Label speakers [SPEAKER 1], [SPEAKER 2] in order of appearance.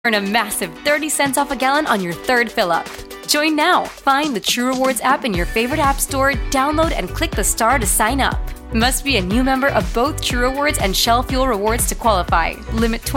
[SPEAKER 1] Earn a massive 30 cents off a gallon on your third fill-up. Join now. Find the True Rewards app in your favorite app store, download and click the star to sign up. Must be a new member of both True Rewards and Shell Fuel Rewards to qualify. Limit